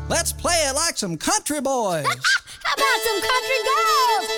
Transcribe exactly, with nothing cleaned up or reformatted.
Let's play it like some country boys. How about some country girls?